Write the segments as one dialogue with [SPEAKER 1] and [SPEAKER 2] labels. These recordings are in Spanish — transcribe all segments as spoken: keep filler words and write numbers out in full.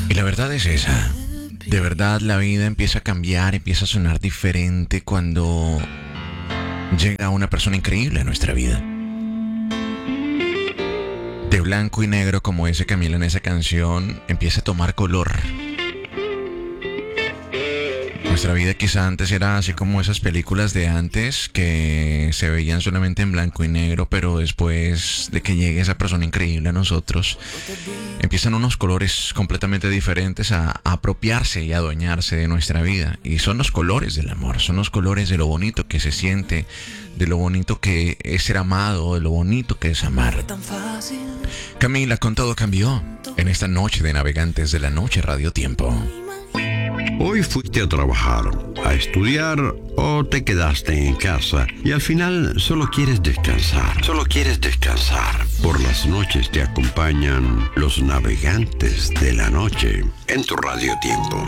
[SPEAKER 1] Y la verdad es esa. De verdad la vida empieza a cambiar, empieza a sonar diferente cuando llega una persona increíble a nuestra vida. De blanco y negro como ese Camilo en esa canción empieza a tomar color. Nuestra vida quizá antes era así como esas películas de antes que se veían solamente en blanco y negro, pero después de que llegue esa persona increíble a nosotros, empiezan unos colores completamente diferentes a, a apropiarse y a adueñarse de nuestra vida. Y son los colores del amor, son los colores de lo bonito que se siente, de lo bonito que es ser amado, de lo bonito que es amar. Camila, con todo cambió en esta noche de Navegantes de la Noche Radio Tiempo.
[SPEAKER 2] Hoy fuiste a trabajar, a estudiar o te quedaste en casa y al final solo quieres descansar. Solo quieres descansar. Por las noches te acompañan los Navegantes de la Noche en tu Radio Tiempo.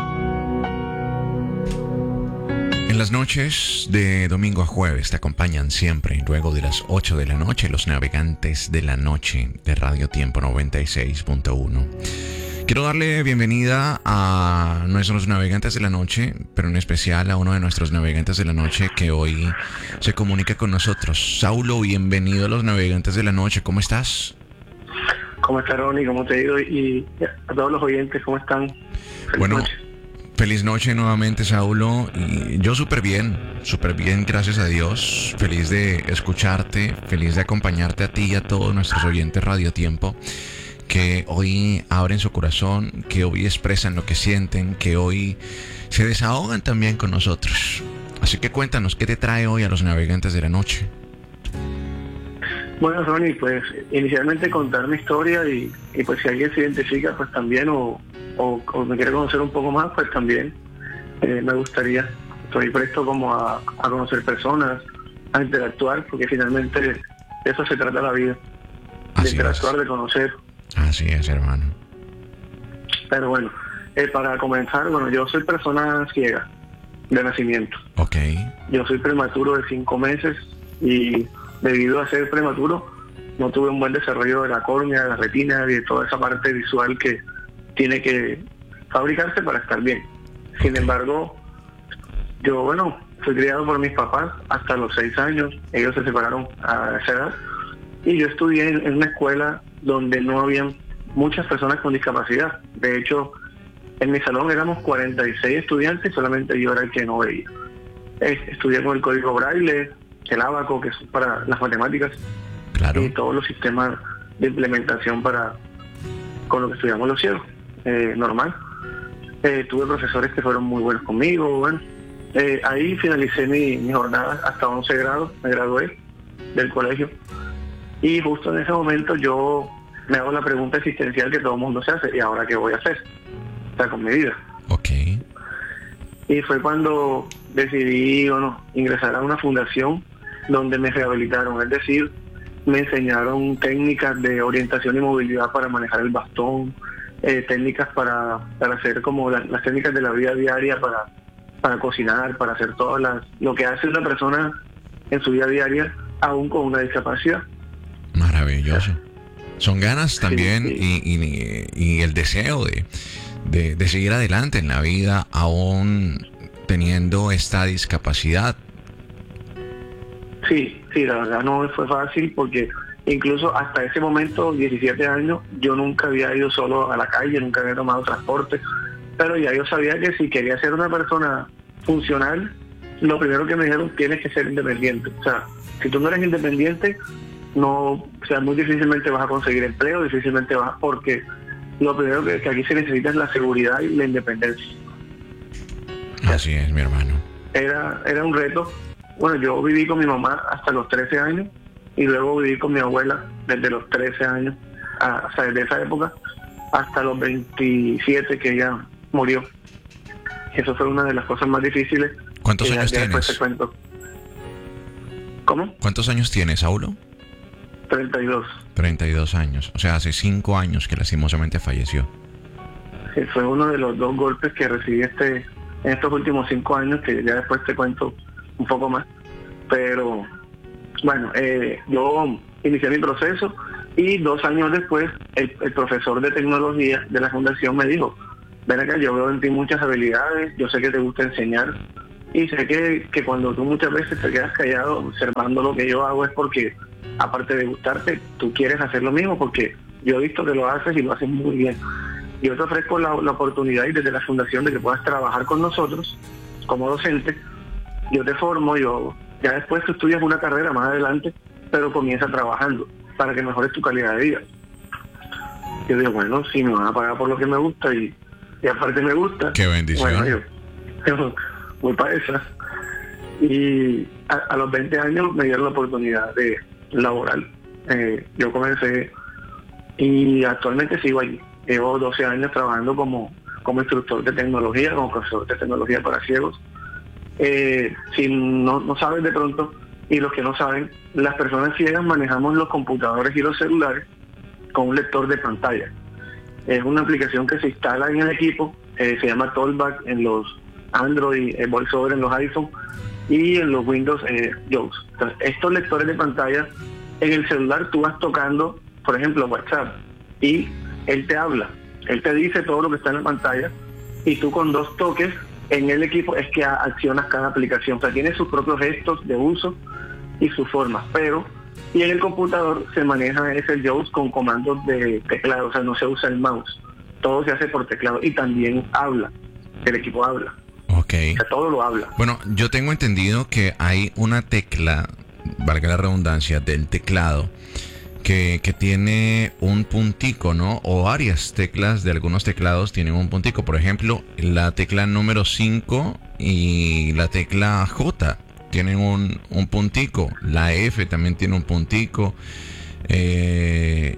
[SPEAKER 1] En las noches de domingo a jueves te acompañan siempre, luego de las ocho de la noche, los Navegantes de la Noche de Radio Tiempo noventa y seis punto uno. Quiero darle bienvenida a nuestros navegantes de la noche, pero en especial a uno de nuestros navegantes de la noche que hoy se comunica con nosotros. Saulo, bienvenido a los navegantes de la noche. ¿Cómo estás?
[SPEAKER 3] ¿Cómo estás, Ronnie? ¿Cómo te ha ido? Y a todos los oyentes, ¿cómo están? Feliz
[SPEAKER 1] bueno,
[SPEAKER 3] noche.
[SPEAKER 1] Feliz noche nuevamente, Saulo. Y yo súper bien, súper bien, gracias a Dios. Feliz de escucharte, feliz de acompañarte a ti y a todos nuestros oyentes Radio Tiempo, que hoy abren su corazón, que hoy expresan lo que sienten, que hoy se desahogan también con nosotros. Así que cuéntanos, ¿qué te trae hoy a los navegantes de la noche?
[SPEAKER 3] Bueno, Ronnie, pues inicialmente contar mi historia y, y pues si alguien se identifica, pues también, o, o, o me quiere conocer un poco más, pues también eh, me gustaría. Estoy presto como a, a conocer personas, a interactuar, porque finalmente de eso se trata la vida, de
[SPEAKER 1] Así
[SPEAKER 3] interactuar,
[SPEAKER 1] es.
[SPEAKER 3] de conocer.
[SPEAKER 1] Así es, hermano.
[SPEAKER 3] Pero bueno, eh, para comenzar, bueno, yo soy persona ciega de nacimiento.
[SPEAKER 1] Ok.
[SPEAKER 3] Yo soy prematuro de cinco meses y debido a ser prematuro no tuve un buen desarrollo de la córnea, de la retina y de toda esa parte visual que tiene que fabricarse para estar bien. Sin embargo, yo, bueno, fui criado por mis papás hasta los seis años. Ellos se separaron a esa edad y yo estudié en, en una escuela donde no habían muchas personas con discapacidad. De hecho, en mi salón éramos cuarenta y seis estudiantes, solamente yo era el que no veía. Eh, estudié con el código Braille, el ábaco, que es para las matemáticas,
[SPEAKER 1] Claro.
[SPEAKER 3] y todos los sistemas de implementación para con lo que estudiamos los ciegos, eh, normal. Eh, tuve profesores que fueron muy buenos conmigo. Bueno, eh, ahí finalicé mi, mi jornada hasta once grados, me gradué del colegio. Y justo en ese momento yo me hago la pregunta existencial que todo el mundo se hace: ¿y ahora qué voy a hacer? O sea, con mi vida.
[SPEAKER 1] Ok.
[SPEAKER 3] Y fue cuando decidí, bueno, ingresar a una fundación donde me rehabilitaron, es decir, me enseñaron técnicas de orientación y movilidad para manejar el bastón, eh, técnicas para, para hacer como la, las técnicas de la vida diaria, para, para cocinar, para hacer todas las, lo que hace una persona en su vida diaria, aún con una discapacidad.
[SPEAKER 1] Maravilloso. Son ganas también
[SPEAKER 3] Sí, sí.
[SPEAKER 1] Y, y, y el deseo de, de, de seguir adelante en la vida aún teniendo esta discapacidad.
[SPEAKER 3] Sí, sí, la verdad no fue fácil porque incluso hasta ese momento, diecisiete años, yo nunca había ido solo a la calle, nunca había tomado transporte, pero ya yo sabía que si quería ser una persona funcional, lo primero que me dijeron: tienes que ser independiente. O sea, si tú no eres independiente, no, o sea, muy difícilmente vas a conseguir empleo, difícilmente vas, porque lo primero que, que aquí se necesita es la seguridad y la independencia.
[SPEAKER 1] Así es, mi hermano.
[SPEAKER 3] Era, era un reto. Bueno, yo viví con mi mamá hasta los trece años y luego viví con mi abuela desde los trece años, a, o sea, desde esa época hasta los veintisiete que ella murió. Eso fue una de las cosas más difíciles.
[SPEAKER 1] ¿Cuántos
[SPEAKER 3] que ya-
[SPEAKER 1] años
[SPEAKER 3] ya después
[SPEAKER 1] tienes?
[SPEAKER 3] te cuento. ¿Cómo?
[SPEAKER 1] ¿Cuántos años tienes, Saulo?
[SPEAKER 3] treinta y dos.
[SPEAKER 1] treinta y dos años. O sea, hace cinco años que lastimosamente falleció.
[SPEAKER 3] Sí, fue uno de los dos golpes que recibí este en estos últimos cinco años, que ya después te cuento un poco más. Pero bueno, eh, yo inicié mi proceso Y dos años después, el, el profesor de tecnología de la fundación me dijo, ven acá, yo veo en ti muchas habilidades, yo sé que te gusta enseñar, y sé que, que cuando tú muchas veces te quedas callado observando lo que yo hago es porque, aparte de gustarte, tú quieres hacer lo mismo, porque yo he visto que lo haces y lo haces muy bien. Yo te ofrezco la, la oportunidad y desde la fundación de que puedas trabajar con nosotros como docente. Yo te formo, yo ya después tú estudias una carrera más adelante, pero comienza trabajando para que mejores tu calidad de vida. Yo digo, bueno, si me van a pagar por lo que me gusta y, y aparte me gusta.
[SPEAKER 1] Qué bendición.
[SPEAKER 3] Bueno, yo, yo voy para esa. Y a, a los veinte años me dieron la oportunidad de laboral. Eh, yo comencé y actualmente sigo allí. Llevo doce años trabajando como, como instructor de tecnología, como profesor de tecnología para ciegos. Eh, si no, no sabes de pronto, y los que no saben, las personas ciegas manejamos los computadores y los celulares con un lector de pantalla. Es una aplicación que se instala en el equipo, eh, se llama Talkback en los Android, eh, VoiceOver en los iPhone y en los Windows eh, JAWS. Entonces, estos lectores de pantalla, en el celular tú vas tocando, por ejemplo, WhatsApp, y él te habla, él te dice todo lo que está en la pantalla, y tú con dos toques en el equipo es que accionas cada aplicación. O sea, tiene sus propios gestos de uso y sus formas, pero y en el computador se maneja ese JAWS con comandos de teclado, o sea, no se usa el mouse, todo se hace por teclado y también habla, el equipo habla.
[SPEAKER 1] Ok.
[SPEAKER 3] O sea, todo lo habla.
[SPEAKER 1] Bueno, yo tengo entendido que hay una tecla, valga la redundancia, del teclado que, que tiene un puntico, ¿no? O varias teclas de algunos teclados tienen un puntico. Por ejemplo, la tecla número cinco y la tecla J tienen un, un puntico. La F también tiene un puntico. Eh,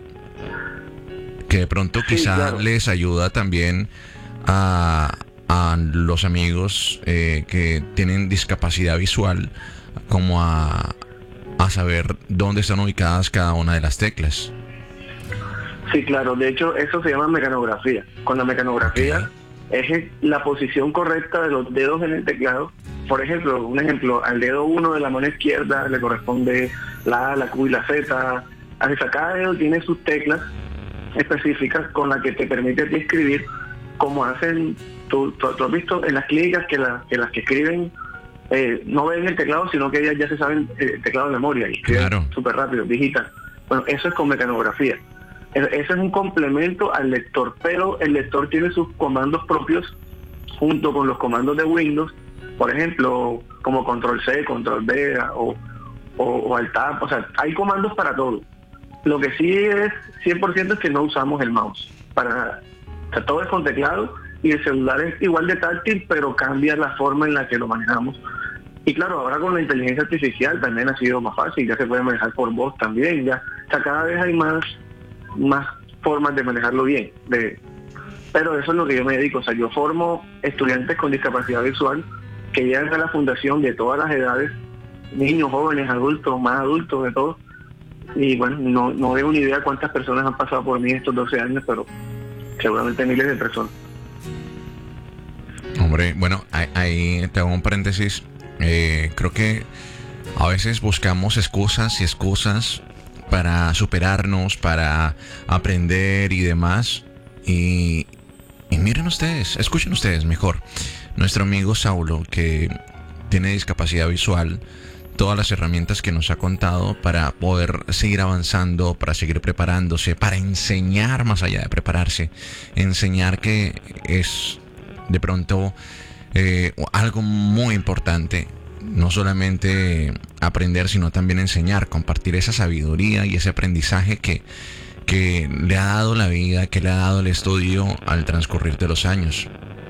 [SPEAKER 1] que de pronto
[SPEAKER 3] Sí,
[SPEAKER 1] quizá
[SPEAKER 3] claro.
[SPEAKER 1] les ayuda también a, a los amigos eh, que tienen discapacidad visual, como a, a saber dónde están ubicadas cada una de las teclas.
[SPEAKER 3] Sí, claro, de hecho eso se llama mecanografía. Con la mecanografía es la posición correcta de los dedos en el teclado. Por ejemplo, un ejemplo, al dedo uno de la mano izquierda le corresponde la A, la Q y la Z. Así, cada dedo tiene sus teclas específicas con las que te permite a ti escribir, como hacen, tú, tú, tú has visto en las clínicas que, la, que las que escriben eh, no ven el teclado, sino que ellas ya se saben el teclado de memoria y escriben
[SPEAKER 1] Claro.
[SPEAKER 3] súper rápido, digitan. Bueno, eso es con mecanografía. Ese es un complemento al lector, pero el lector tiene sus comandos propios junto con los comandos de Windows, por ejemplo, como control C, control V o, o, o alt tab, o sea, hay comandos para todo. Lo que sí es cien por ciento es que no usamos el mouse para nada. O sea, todo es con teclado y el celular es igual de táctil, pero cambia la forma en la que lo manejamos. Y claro, ahora con la inteligencia artificial también ha sido más fácil, ya se puede manejar por voz también, ya. O sea, cada vez hay más, más formas de manejarlo bien. De, pero eso es lo que yo me dedico. O sea, yo formo estudiantes con discapacidad visual que llegan a la fundación de todas las edades, niños, jóvenes, adultos, más adultos, de todo. Y bueno, no, no veo ni idea cuántas personas han pasado por mí estos doce años, pero seguramente miles de personas.
[SPEAKER 1] Hombre, bueno, ahí, ahí te hago un paréntesis. Eh, creo que a veces buscamos excusas y excusas para superarnos, para aprender y demás. Y, y miren ustedes, escuchen ustedes mejor. Nuestro amigo Saulo, que tiene discapacidad visual, todas las herramientas que nos ha contado para poder seguir avanzando, para seguir preparándose, para enseñar más allá de prepararse, enseñar que es de pronto eh, algo muy importante, no solamente aprender, sino también enseñar, compartir esa sabiduría y ese aprendizaje que, que le ha dado la vida, que le ha dado el estudio al transcurrir de los años.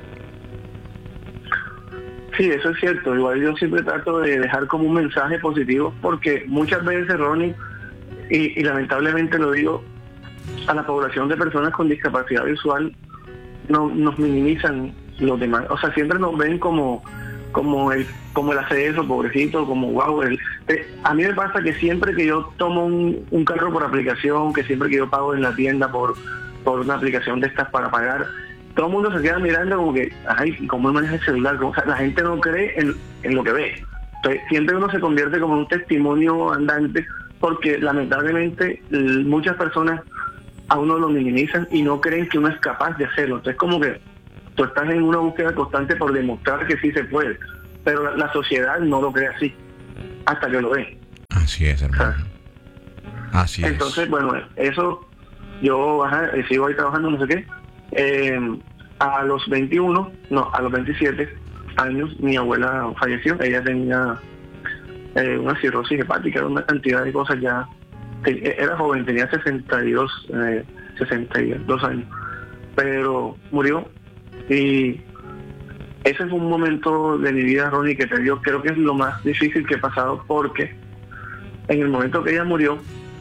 [SPEAKER 3] Sí, eso es cierto. Igual yo siempre trato de dejar como un mensaje positivo, porque muchas veces, Ronnie, y, y lamentablemente lo digo, a la población de personas con discapacidad visual no, nos minimizan los demás. O sea, siempre nos ven como como el como el hace eso, pobrecito, como wow. El, eh, a mí me pasa que siempre que yo tomo un, un carro por aplicación, que siempre que yo pago en la tienda por, por una aplicación de estas para pagar, todo el mundo se queda mirando como que, ay, ¿cómo maneja el celular? O sea, la gente no cree en, en lo que ve. Entonces, siempre uno se convierte como un testimonio andante porque lamentablemente muchas personas a uno lo minimizan y no creen que uno es capaz de hacerlo. Entonces como que tú estás en una búsqueda constante por demostrar que sí se puede, pero la, la sociedad no lo cree así, hasta que lo ve.
[SPEAKER 1] Así es, hermano. Así es.
[SPEAKER 3] Entonces, bueno, eso, yo ajá, sigo ahí trabajando, no sé qué. Eh, a los veintiuno, no, a los veintisiete años, mi abuela falleció. Ella tenía eh, una cirrosis hepática, era una cantidad de cosas ya. Era joven, tenía sesenta y dos, eh, sesenta y dos años, pero murió. Y ese fue un momento de mi vida, Ronnie, que te digo, creo que es lo más difícil que he pasado, porque en el momento que ella murió,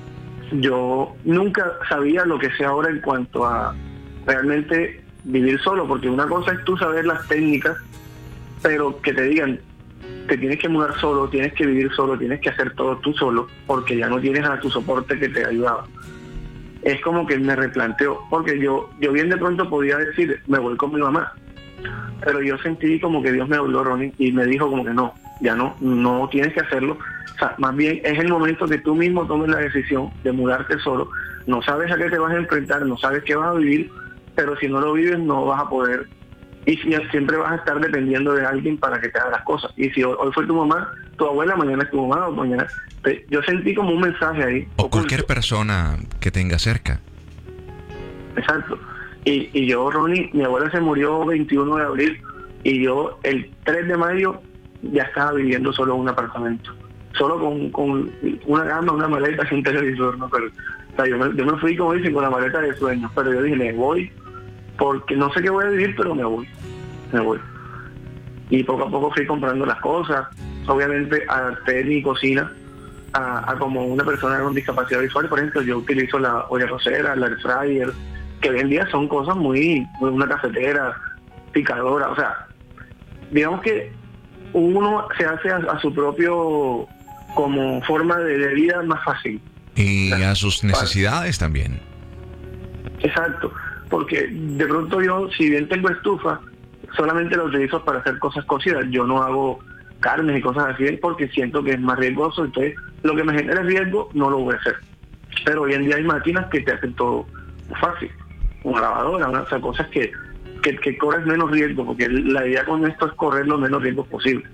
[SPEAKER 3] yo nunca sabía lo que sé ahora en cuanto a realmente vivir solo, porque una cosa es tú saber las técnicas, pero que te digan, te tienes que mudar solo, tienes que vivir solo, tienes que hacer todo tú solo, porque ya no tienes a tu soporte que te ayudaba. Es como que me replanteó, porque yo yo bien de pronto podía decir, me voy con mi mamá, pero yo sentí como que Dios me habló, Ronnie, y me dijo como que no, ya no, no tienes que hacerlo. O sea, más bien es el momento que tú mismo tomes la decisión de mudarte solo. No sabes a qué te vas a enfrentar, no sabes qué vas a vivir, pero si no lo vives no vas a poder. Y si, siempre vas a estar dependiendo de alguien para que te haga las cosas. Y si hoy, hoy fue tu mamá, tu abuela, mañana es tu mamá, o mañana... Te, yo sentí como un mensaje ahí.
[SPEAKER 1] O cualquier persona que tenga cerca.
[SPEAKER 3] Exacto. Y, y yo, Ronnie, mi abuela se murió veintiuno de abril, y yo el tres de mayo ya estaba viviendo solo en un apartamento. Solo con, con una cama, una maleta, sin televisor, ¿no? Pero, o sea, yo me, yo me fui, como dicen, con la maleta de sueños, pero yo dije, me voy, porque no sé qué voy a vivir, pero me voy, me voy. Y poco a poco fui comprando las cosas. Obviamente adapté mi cocina a, a como una persona con discapacidad visual. Por ejemplo, yo utilizo la olla rosera, la air fryer, que hoy en día son cosas muy, muy una cafetera, picadora, o sea, digamos que uno se hace a, a su propio como forma de, de vida más fácil.
[SPEAKER 1] Y o sea, a sus necesidades para... también.
[SPEAKER 3] Exacto. Porque de pronto yo, si bien tengo estufa, solamente la utilizo para hacer cosas cocidas. Yo no hago carnes y cosas así porque siento que es más riesgoso. Entonces, lo que me genera riesgo no lo voy a hacer. Pero hoy en día hay máquinas que te hacen todo fácil. Una lavadora, una, o sea, cosas que, que, que corres menos riesgo, porque la idea con esto es correr lo menos riesgo posible.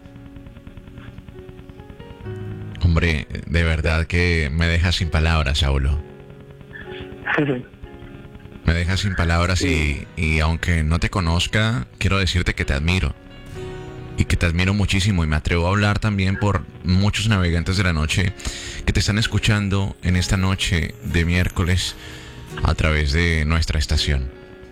[SPEAKER 1] Hombre, de verdad que me dejas sin palabras, Saulo. Me dejas sin palabras. Sí. y, y aunque no te conozca, quiero decirte que te admiro. Y que te admiro muchísimo, y me atrevo a hablar también por muchos navegantes de la noche que te están escuchando en esta noche de miércoles a través de nuestra estación.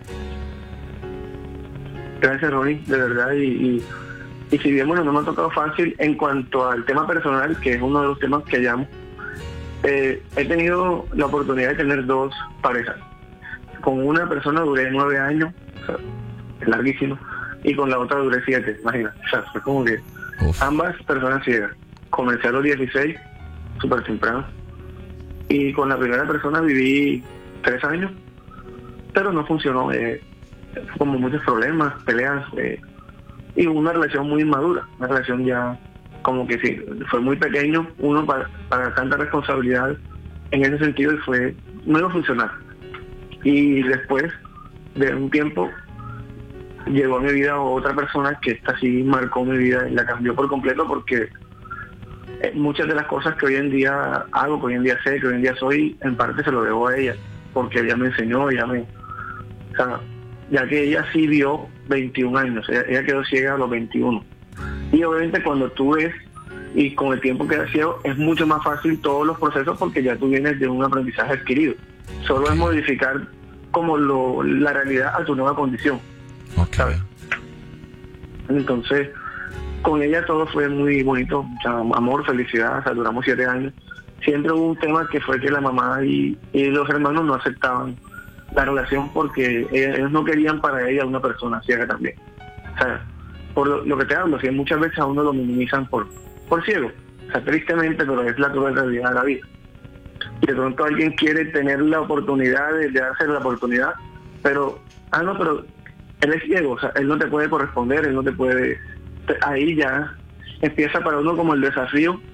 [SPEAKER 3] Gracias, Ronnie, de verdad. Y, y, y si bien, bueno, no me ha tocado fácil en cuanto al tema personal, que es uno de los temas que llamo, eh, he tenido la oportunidad de tener dos parejas. Con una persona duré nueve años, o sea, es larguísimo, y con la otra duré siete, imagina. O sea, fue como que Uf. ambas personas ciegas. Comencé a los dieciséis, súper temprano, y con la primera persona viví tres años, pero no funcionó. Eh, como muchos problemas, peleas, eh, y una relación muy inmadura, una relación ya como que sí, fue muy pequeño uno para, para tanta responsabilidad en ese sentido, y fue, no iba a funcionar. Y después de un tiempo llegó a mi vida otra persona que esta sí marcó mi vida y la cambió por completo, porque muchas de las cosas que hoy en día hago, que hoy en día sé, que hoy en día soy, en parte se lo debo a ella, porque ella me enseñó, ella me... O sea, ya que ella sí vio veintiún años, ella, ella quedó ciega a los veintiuno. Y obviamente cuando tú ves, y con el tiempo quedas ciego, es mucho más fácil todos los procesos, porque ya tú vienes de un aprendizaje adquirido. Solo es modificar como lo, la realidad a tu nueva condición.
[SPEAKER 1] Okay.
[SPEAKER 3] ¿Sabes? Entonces, con ella todo fue muy bonito, o sea, amor, felicidad, o sea, duramos siete años. Siempre hubo un tema que fue que la mamá y, y los hermanos no aceptaban la relación, porque ellos no querían para ella una persona ciega también. O sea, por lo, lo que te hablo, que muchas veces a uno lo minimizan por, por ciego. O sea, tristemente, pero es la cruel realidad de la vida. Y de pronto alguien quiere tener la oportunidad de, de darse la oportunidad, pero, ah, no, pero él es ciego, o sea, él no te puede corresponder, él no te puede... Ahí ya empieza para uno como el desafío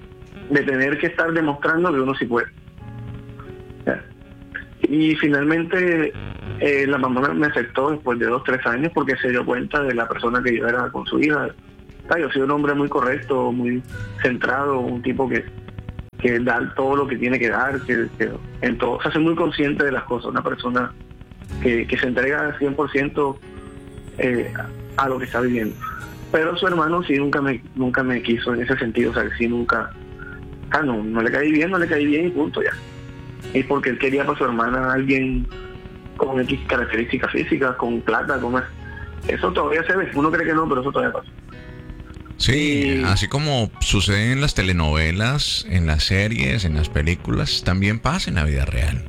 [SPEAKER 3] de tener que estar demostrando que uno sí puede. ¿Ya? Y finalmente eh, la mamá me aceptó después de dos, tres años porque se dio cuenta de la persona que yo era con su hija. Ah, yo soy un hombre muy correcto, muy centrado, un tipo que, que da todo lo que tiene que dar, que, que en todo, se hace muy consciente de las cosas, una persona que, que se entrega cien por ciento eh, a lo que está viviendo. Pero su hermano sí nunca me nunca me quiso en ese sentido, o sea, que sí nunca, ah, no, no le caí bien, no le caí bien y punto, ya. Y porque él quería para su hermana a alguien con X características físicas, con plata, con más. Eso todavía se ve, uno cree que no, pero eso todavía pasa.
[SPEAKER 1] Sí,
[SPEAKER 3] Y...
[SPEAKER 1] así como sucede en las telenovelas, en las series, en las películas, también pasa en la vida real.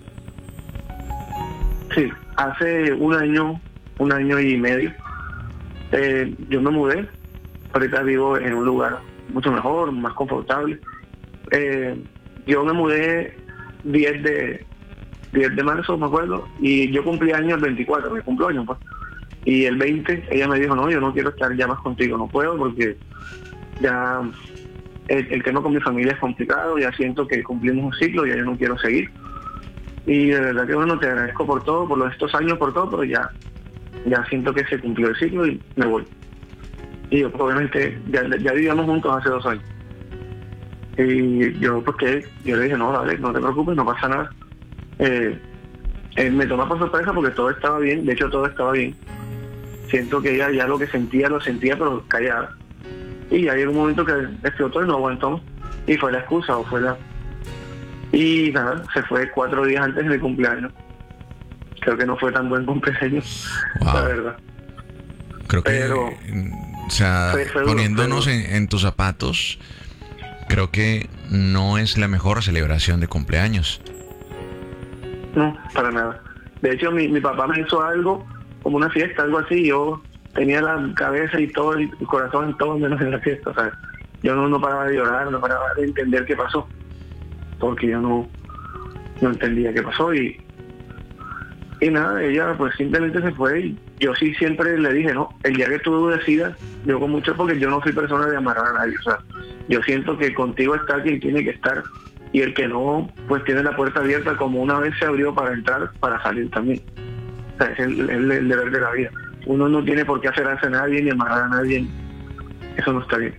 [SPEAKER 3] Sí, hace un año, un año y medio, eh, yo me mudé. Ahorita vivo en un lugar mucho mejor, más confortable. Eh, yo me mudé diez de marzo, me acuerdo, y yo cumplí años el veinticuatro, me cumplo años, pues. Y el veinte ella me dijo, no, yo no quiero estar ya más contigo, no puedo porque ya el, el tema con mi familia es complicado, ya siento que cumplimos un ciclo, ya yo no quiero seguir. Y de verdad que bueno, te agradezco por todo, por los, estos años, por todo, pero ya, ya siento que se cumplió el ciclo y me voy. Y yo, pues, obviamente, ya, ya vivíamos juntos hace dos años. Y yo, pues que, yo le dije, no, dale, no te preocupes, no pasa nada. Eh, eh, me tomó por sorpresa porque todo estaba bien, de hecho todo estaba bien. Siento que ella ya lo que sentía, lo sentía, pero callada. Y ya llegó un momento que explotó y no aguantó. Y fue la excusa, o fue la... Y nada, se fue cuatro días antes de mi cumpleaños. Creo que no fue tan buen cumpleaños, wow. La verdad.
[SPEAKER 1] Creo que,
[SPEAKER 3] pero,
[SPEAKER 1] o sea, fue, fue poniéndonos duro, en, en tus zapatos, creo que no es la mejor celebración de cumpleaños.
[SPEAKER 3] No, para nada. De hecho, mi, mi papá me hizo algo, como una fiesta, algo así, yo tenía la cabeza y todo, el corazón en todo menos en la fiesta, o sea, yo no, no paraba de llorar, no paraba de entender qué pasó, porque yo no, no entendía qué pasó y, y nada, ella pues simplemente se fue y yo sí siempre le dije, no, el día que tú decidas, yo con mucho, porque yo no soy persona de amarrar a nadie, o sea, yo siento que contigo está quien tiene que estar y el que no, pues tiene la puerta abierta como una vez se abrió para entrar, para salir también. O sea, es el, el, el deber de la vida. Uno no tiene por qué aferrarse a nadie ni amarrar a nadie. Eso no está bien.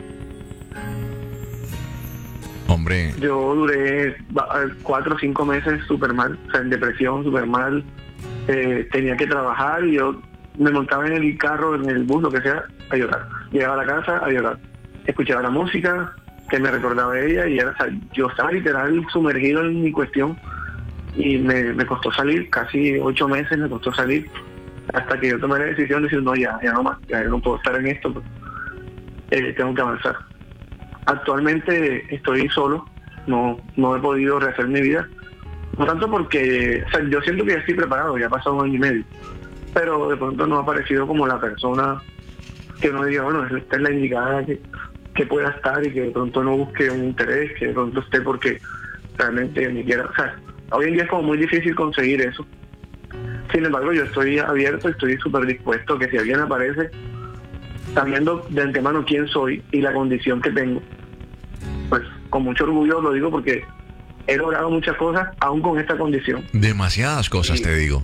[SPEAKER 1] Hombre.
[SPEAKER 3] Yo duré cuatro o cinco meses súper mal, o sea, en depresión, súper mal. Eh, tenía que trabajar y yo me montaba en el carro, en el bus, lo que sea, a llorar. Llegaba a la casa a llorar. Escuchaba la música que me recordaba a ella y era, o sea, yo estaba literal sumergido en mi cuestión y me, me costó salir, casi ocho meses me costó salir hasta que yo tomé la decisión de decir no, ya, ya no más, ya no puedo estar en esto, pues, eh, tengo que avanzar. Actualmente estoy solo, no, no he podido rehacer mi vida, no tanto porque, o sea, yo siento que ya estoy preparado, ya ha pasado un año y medio, pero de pronto no ha aparecido como la persona que uno diga, bueno, esta es la indicada que que pueda estar y que de pronto no busque un interés, que de pronto esté porque realmente ni quiera, o sea, hoy en día es como muy difícil conseguir eso. Sin embargo, yo estoy abierto, estoy súper dispuesto que si alguien aparece, sabiendo de antemano quién soy y la condición que tengo, pues con mucho orgullo lo digo porque he logrado muchas cosas aún con esta condición.
[SPEAKER 1] Demasiadas cosas, sí. Te digo.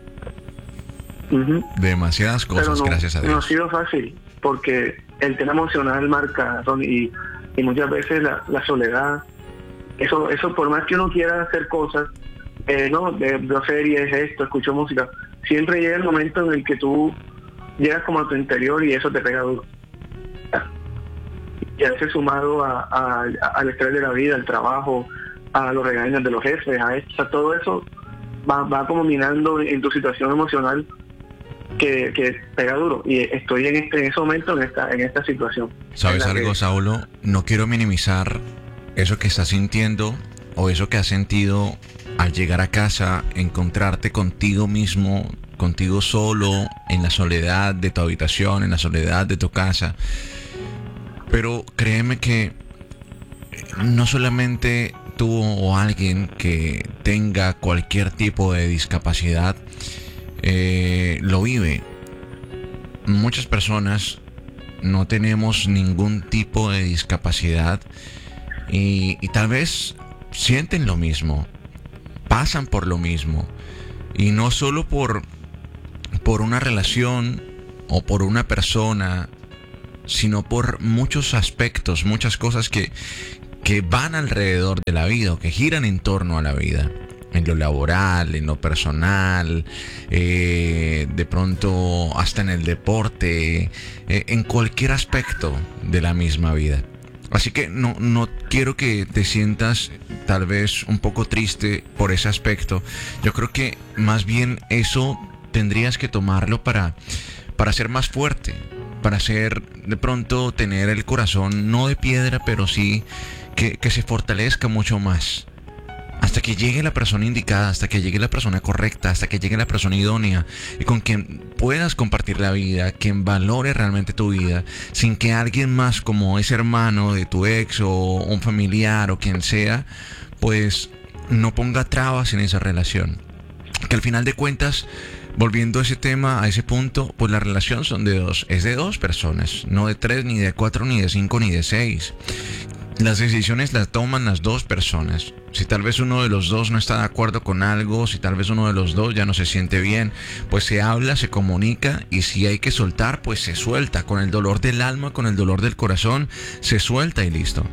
[SPEAKER 3] Uh-huh.
[SPEAKER 1] Demasiadas cosas, no, gracias a Dios.
[SPEAKER 3] No ha sido fácil, porque el tema emocional marca, y, y muchas veces la, la soledad, eso eso por más que uno quiera hacer cosas, eh, no, de, de series, esto, escucho música, siempre llega el momento en el que tú llegas como a tu interior y eso te pega duro. Y a veces sumado a, a, a, al estrés de la vida, al trabajo, a los regaños de los jefes, a esto, a todo eso va, va como minando en tu situación emocional que, que pega duro. Y estoy en este en ese momento, en esta, en esta situación.
[SPEAKER 1] ¿Sabes algo,
[SPEAKER 3] que...
[SPEAKER 1] Saulo? No quiero minimizar eso que estás sintiendo o eso que has sentido al llegar a casa, encontrarte contigo mismo, contigo solo, en la soledad de tu habitación, en la soledad de tu casa. Pero créeme que no solamente tú o alguien que tenga cualquier tipo de discapacidad eh, lo vive. Muchas personas no tenemos ningún tipo de discapacidad y, y tal vez sienten lo mismo, pasan por lo mismo, y no solo por, por una relación o por una persona, sino por muchos aspectos, muchas cosas que, que van alrededor de la vida o que giran en torno a la vida. En lo laboral, en lo personal, eh, de pronto hasta en el deporte, eh, en cualquier aspecto de la misma vida. Así que no, no quiero que te sientas tal vez un poco triste por ese aspecto. Yo creo que más bien eso tendrías que tomarlo para, para ser más fuerte, para ser de pronto tener el corazón no de piedra, pero sí que, que se fortalezca mucho más. Hasta que llegue la persona indicada, hasta que llegue la persona correcta, hasta que llegue la persona idónea y con quien puedas compartir la vida, quien valore realmente tu vida, sin que alguien más como ese hermano de tu ex o un familiar o quien sea, pues no ponga trabas en esa relación. Que al final de cuentas, volviendo a ese tema, a ese punto, pues la relación son de dos, es de dos personas, no de tres, ni de cuatro, ni de cinco, ni de seis. Las decisiones las toman las dos personas. Si tal vez uno de los dos no está de acuerdo con algo, si tal vez uno de los dos ya no se siente bien, pues se habla, se comunica, y si hay que soltar, pues se suelta. Con el dolor del alma, con el dolor del corazón, se suelta y listo.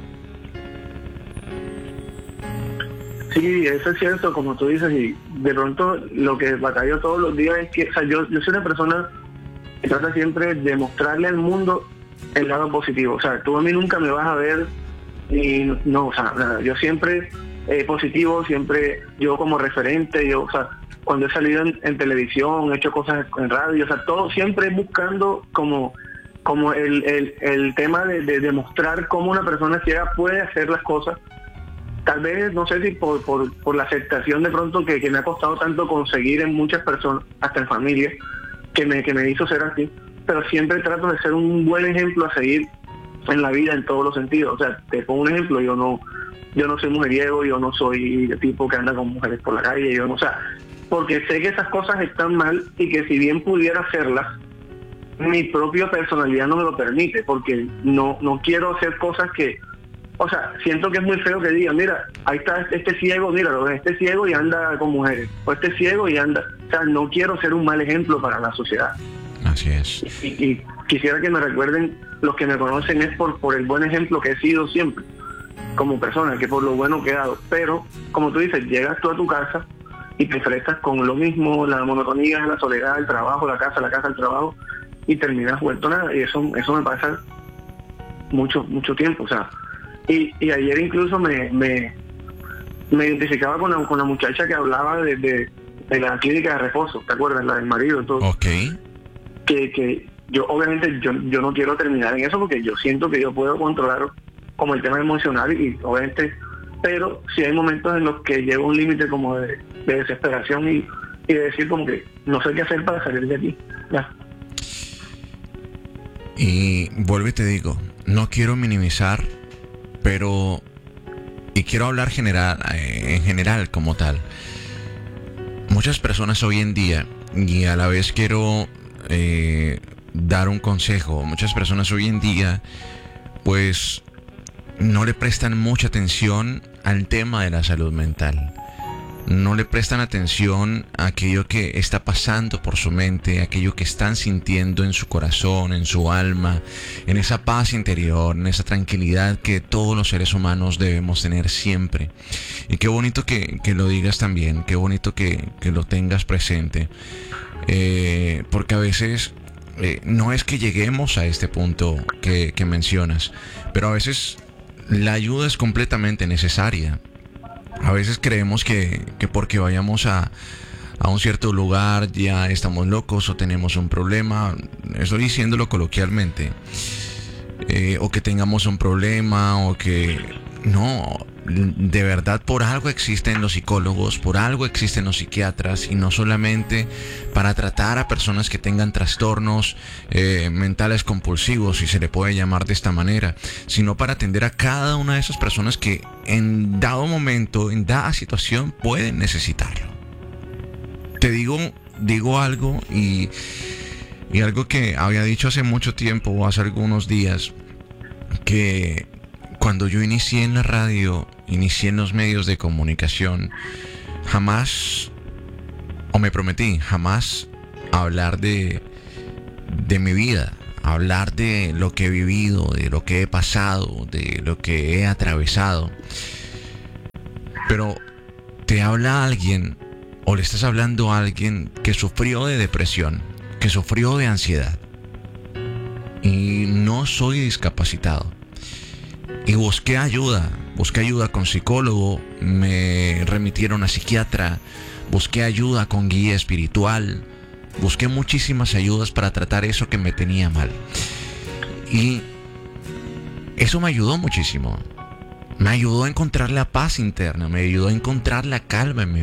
[SPEAKER 3] Sí, eso es cierto, como tú dices, y de pronto lo que batallo todos los días es que, o sea, yo, yo soy una persona que trata siempre de mostrarle al mundo el lado positivo. O sea, tú a mí nunca me vas a ver y no, o sea, nada, yo siempre eh, positivo, siempre yo como referente, yo, o sea, cuando he salido en, en televisión, he hecho cosas en radio, o sea, todo siempre buscando como, como el, el, el tema de, de demostrar cómo una persona ciega puede hacer las cosas. Tal vez, no sé si por, por, por la aceptación de pronto que, que me ha costado tanto conseguir en muchas personas, hasta en familia, que me, que me hizo ser así, pero siempre trato de ser un buen ejemplo a seguir en la vida en todos los sentidos. O sea, te pongo un ejemplo, yo no yo no soy mujeriego, yo no soy el tipo que anda con mujeres por la calle, yo no, o sea, porque sé que esas cosas están mal y que si bien pudiera hacerlas, mi propia personalidad no me lo permite, porque no no quiero hacer cosas que, o sea, siento que es muy feo que digan, mira, ahí está este ciego, míralo, este ciego y anda con mujeres, o este ciego y anda, o sea, no quiero ser un mal ejemplo para la sociedad.
[SPEAKER 1] Así es.
[SPEAKER 3] Y, y quisiera que me recuerden, los que me conocen, es por, por el buen ejemplo que he sido siempre como persona, que por lo bueno que he dado. Pero, como tú dices, llegas tú a tu casa y te enfrentas con lo mismo, la monotonía, la soledad, el trabajo, la casa, la casa, el trabajo, y terminas vuelto nada. Y eso eso me pasa mucho mucho tiempo. O sea, y, y ayer incluso me, me, me identificaba con la, con la muchacha que hablaba de, de, de la clínica de reposo, ¿te acuerdas? La del marido y todo.
[SPEAKER 1] Ok.
[SPEAKER 3] Que, que yo obviamente yo, yo no quiero terminar en eso, porque yo siento que yo puedo controlar como el tema emocional y obviamente, pero sí hay momentos en los que llego a un límite como de, de desesperación y, y de decir como que no sé qué hacer para salir de aquí. Ya.
[SPEAKER 1] Y vuelvo y te digo, no quiero minimizar, pero y quiero hablar general, eh, en general como tal. Muchas personas hoy en día, y a la vez quiero eh, dar un consejo, muchas personas hoy en día pues no le prestan mucha atención al tema de la salud mental. No le prestan atención a aquello que está pasando por su mente, aquello que están sintiendo en su corazón, en su alma, en esa paz interior, en esa tranquilidad que todos los seres humanos debemos tener siempre. Y qué bonito que, que lo digas también, qué bonito que, que lo tengas presente. Eh, porque a veces eh, no es que lleguemos a este punto que, que mencionas, pero a veces la ayuda es completamente necesaria. A veces creemos que, que porque vayamos a, a un cierto lugar ya estamos locos o tenemos un problema, estoy diciéndolo coloquialmente, eh, o que tengamos un problema o que no, de verdad por algo existen los psicólogos, por algo existen los psiquiatras, y no solamente para tratar a personas que tengan trastornos eh, mentales compulsivos, si se le puede llamar de esta manera, sino para atender a cada una de esas personas que en dado momento, en dada situación pueden necesitarlo. Te digo, digo algo y, y algo que había dicho hace mucho tiempo o hace algunos días, que cuando yo inicié en la radio, inicié en los medios de comunicación, jamás, o me prometí, jamás hablar de, de mi vida, hablar de lo que he vivido, de lo que he pasado, de lo que he atravesado. Pero te habla alguien, o le estás hablando a alguien que sufrió de depresión, que sufrió de ansiedad. Y no soy discapacitado. Y busqué ayuda, busqué ayuda con psicólogo, me remitieron a psiquiatra, busqué ayuda con guía espiritual, busqué muchísimas ayudas para tratar eso que me tenía mal. Y eso me ayudó muchísimo. Me ayudó a encontrar la paz interna, me ayudó a encontrar la calma en mi